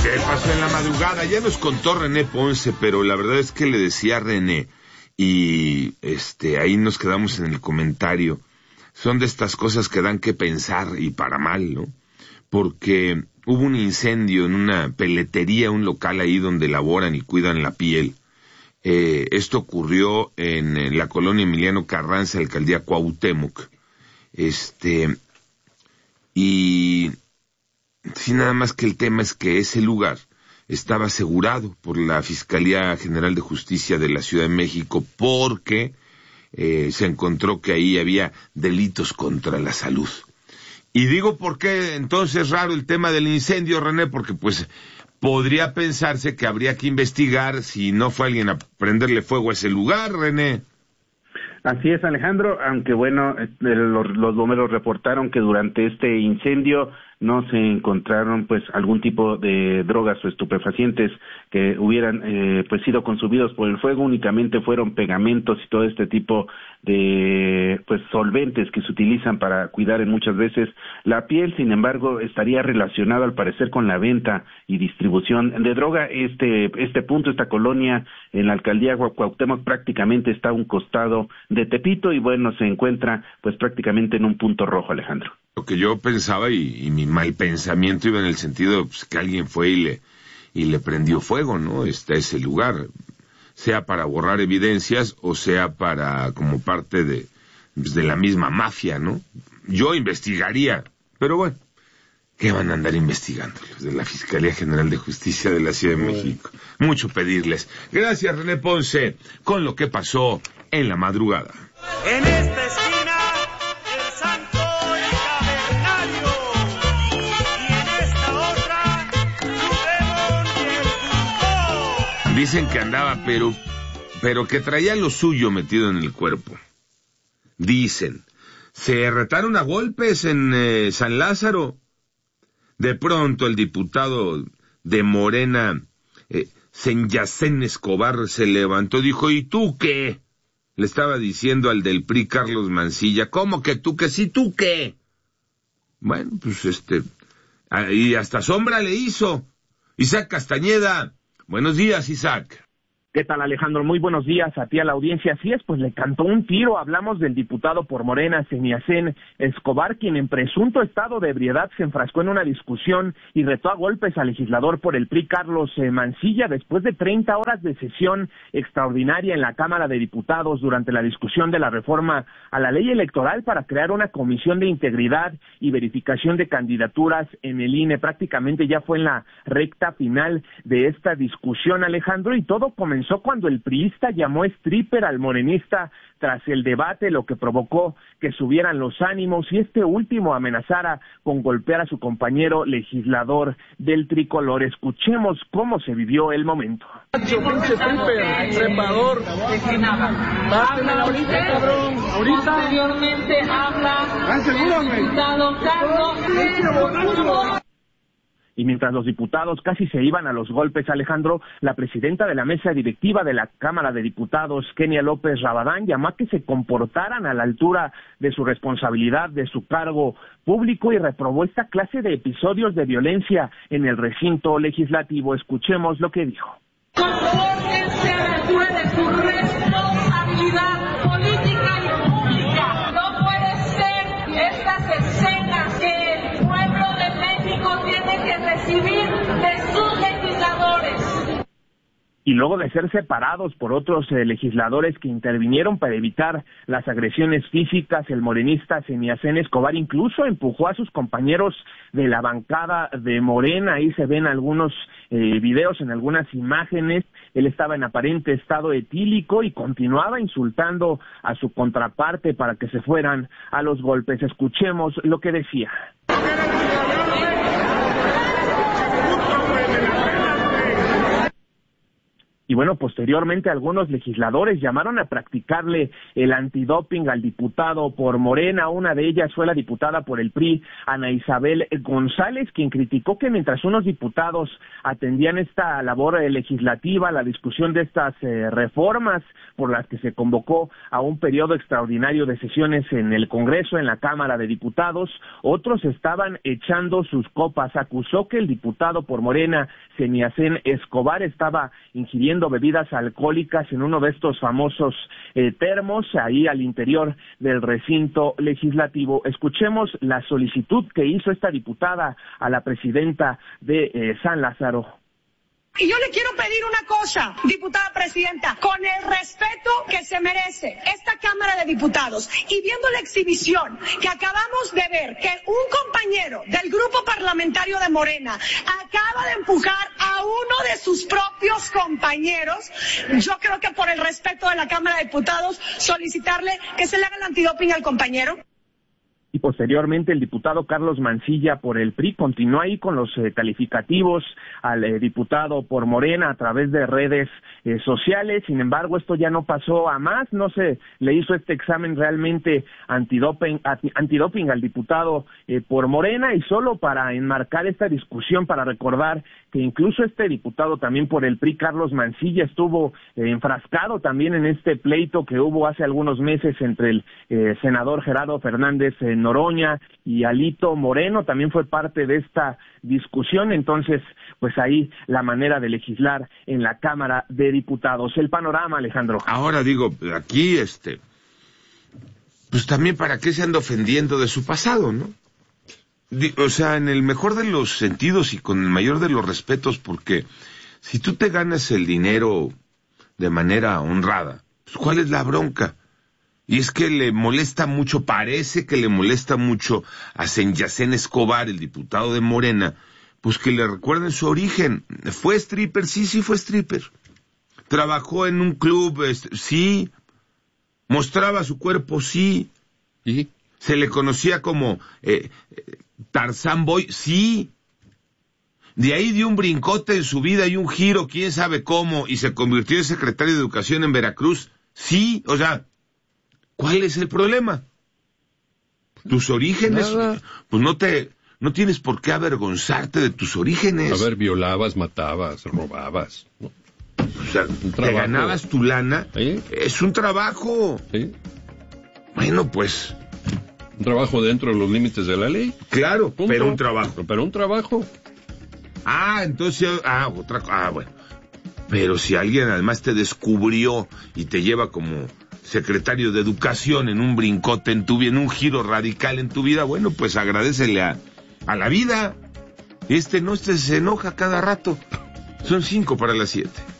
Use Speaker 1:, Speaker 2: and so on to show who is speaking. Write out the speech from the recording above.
Speaker 1: ¿Qué pasó en la madrugada? Ya nos contó René Ponce, pero la verdad es que le decía a René, y ahí nos quedamos en el comentario. Son de estas cosas que dan que pensar, y para mal, ¿no? Porque hubo un incendio en una peletería, un local ahí donde elaboran y cuidan la piel. Esto ocurrió en la colonia Emiliano Carranza, alcaldía Cuauhtémoc. Y sí, nada más que el tema es que ese lugar estaba asegurado por la Fiscalía General de Justicia de la Ciudad de México porque se encontró que ahí había delitos contra la salud. Y digo, ¿por qué entonces raro el tema del incendio, René? Porque pues podría pensarse que habría que investigar si no fue alguien a prenderle fuego a ese lugar, René.
Speaker 2: Así es, Alejandro, aunque bueno, los bomberos reportaron que durante este incendio no se encontraron pues algún tipo de drogas o estupefacientes que hubieran pues sido consumidos por el fuego, únicamente fueron pegamentos y todo este tipo de pues solventes que se utilizan para cuidar en muchas veces la piel. Sin embargo, estaría relacionado al parecer con la venta y distribución de droga. Este punto, esta colonia en la alcaldía Cuauhtémoc prácticamente está a un costado de Tepito y bueno, se encuentra pues prácticamente en un punto rojo, Alejandro.
Speaker 1: Lo que yo pensaba y mi mal pensamiento iba en el sentido pues, que alguien fue y le prendió fuego, ¿no? Ese lugar, sea para borrar evidencias o sea para como parte de la misma mafia, ¿no? Yo investigaría, pero bueno, ¿qué van a andar investigando los de la Fiscalía General de Justicia de la Ciudad de México? Mucho pedirles. Gracias, René Ponce, con lo que pasó en la madrugada.
Speaker 3: En esta esquina, el Santo y Cavernario. Y en esta otra, Blue Demon y el Fútbol.
Speaker 1: Dicen que andaba, pero que traía lo suyo metido en el cuerpo. Dicen, se retaron a golpes en San Lázaro. De pronto el diputado de Morena, Senyacén Escobar, se levantó y dijo, ¿y tú qué? Le estaba diciendo al del PRI, Carlos Mancilla, ¿cómo que tú qué? ¿Sí tú qué? Bueno, pues y hasta sombra le hizo. Isaac Castañeda, buenos días, Isaac.
Speaker 4: ¿Qué tal, Alejandro? Muy buenos días a ti, a la audiencia. Así es, pues le cantó un tiro. Hablamos del diputado por Morena, Senyacén Escobar, quien en presunto estado de ebriedad se enfrascó en una discusión y retó a golpes al legislador por el PRI, Carlos Mancilla, después de 30 horas de sesión extraordinaria en la Cámara de Diputados durante la discusión de la reforma a la ley electoral para crear una comisión de integridad y verificación de candidaturas en el INE. Prácticamente ya fue en la recta final de esta discusión, Alejandro, y todo comenzó cuando el priista llamó stripper al morenista tras el debate, lo que provocó que subieran los ánimos y este último amenazara con golpear a su compañero legislador del tricolor. Escuchemos cómo se vivió el momento.
Speaker 5: Pinche stripper, trepador. Dátela ahorita, cabrón. Ahorita. Posteriormente habla el diputado Carlos.
Speaker 4: Y mientras los diputados casi se iban a los golpes, Alejandro, la presidenta de la mesa directiva de la Cámara de Diputados, Kenia López Rabadán, llamó a que se comportaran a la altura de su responsabilidad, de su cargo público, y reprobó esta clase de episodios de violencia en el recinto legislativo. Escuchemos lo que dijo.
Speaker 5: Compórtense a la altura de su responsabilidad política y pública. No puede ser estas escenas que el pueblo de México tiene que recibir de sus legisladores.
Speaker 4: Y luego de ser separados por otros legisladores que intervinieron para evitar las agresiones físicas, el morenista Senyacén Escobar incluso empujó a sus compañeros de la bancada de Morena. Ahí se ven algunos videos, en algunas imágenes. Él estaba en aparente estado etílico y continuaba insultando a su contraparte para que se fueran a los golpes. Escuchemos lo que decía. Y bueno, posteriormente algunos legisladores llamaron a practicarle el antidoping al diputado por Morena. Una de ellas fue la diputada por el PRI, Ana Isabel González, quien criticó que mientras unos diputados atendían esta labor legislativa, la discusión de estas reformas por las que se convocó a un periodo extraordinario de sesiones en el Congreso, en la Cámara de Diputados, otros estaban echando sus copas. Acusó que el diputado por Morena, Seniacén Escobar, estaba ingiriendo bebidas alcohólicas en uno de estos famosos termos ahí al interior del recinto legislativo. Escuchemos la solicitud que hizo esta diputada a la presidenta de San Lázaro.
Speaker 6: Y yo le quiero pedir una cosa, diputada presidenta, con el respeto que se merece esta Cámara de Diputados y viendo la exhibición que acabamos de ver, que un compañero del grupo parlamentario de Morena acaba de empujar a uno de sus propios compañeros, yo creo que por el respeto de la Cámara de Diputados solicitarle que se le haga el antidoping al compañero.
Speaker 4: Y posteriormente el diputado Carlos Mancilla por el PRI continuó ahí con los calificativos al diputado por Morena a través de redes sociales. Sin embargo, esto ya no pasó a más, no se le hizo este examen realmente antidoping al diputado por Morena. Y solo para enmarcar esta discusión, para recordar que incluso este diputado también por el PRI, Carlos Mancilla, estuvo enfrascado también en este pleito que hubo hace algunos meses entre el senador Gerardo Fernández Noroña y Alito Moreno, también fue parte de esta discusión. Entonces, pues ahí la manera de legislar en la Cámara de Diputados. El panorama, Alejandro.
Speaker 1: Ahora digo, aquí, pues también para qué se anda ofendiendo de su pasado, ¿no? O sea, en el mejor de los sentidos y con el mayor de los respetos, porque si tú te ganas el dinero de manera honrada, pues ¿cuál es la bronca? Y es que le molesta mucho, parece que le molesta mucho a Seniacén Escobar, el diputado de Morena, pues que le recuerden su origen. ¿Fue stripper? Sí fue stripper. ¿Trabajó en un club? Sí. ¿Mostraba su cuerpo? Sí.
Speaker 7: ¿Y?
Speaker 1: ¿Se le conocía como Tarzán Boy? Sí. De ahí dio un brincote en su vida y un giro, quién sabe cómo, y se convirtió en secretario de Educación en Veracruz. Sí, o sea, ¿cuál es el problema? Tus orígenes,
Speaker 7: nada.
Speaker 1: Pues no tienes por qué avergonzarte de tus orígenes.
Speaker 7: A ver, violabas, matabas, robabas, ¿no?
Speaker 1: O sea, te ganabas tu lana,
Speaker 7: ¿sí?
Speaker 1: Es un trabajo.
Speaker 7: ¿Sí?
Speaker 1: Bueno, pues...
Speaker 7: Un trabajo dentro de los límites de la ley.
Speaker 1: Claro,
Speaker 7: Punto.
Speaker 1: pero un trabajo.
Speaker 7: Pero un trabajo.
Speaker 1: Entonces, bueno. Pero si alguien además te descubrió y te lleva como secretario de Educación en un brincote en tu vida, en un giro radical en tu vida, bueno, pues agradécele a la vida. Se enoja cada rato. Son 5 para las 7.